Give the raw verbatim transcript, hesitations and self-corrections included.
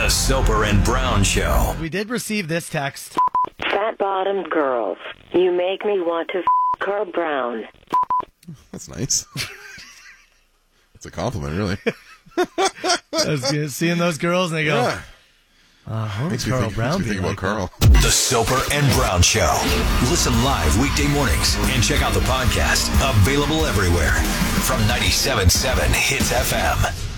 Soper and Brown Show. We did receive this text. Fat-bottomed girls. You make me want to f*** Carl Brown. That's nice. It's a compliment, really. I was good. Seeing those girls and they go, Yeah. uh, what Makes would me Carl think, Brown makes me be think like? about Carl. The Soper and Brown Show. Listen live weekday mornings and check out the podcast. Available everywhere from ninety-seven point seven Hits F M.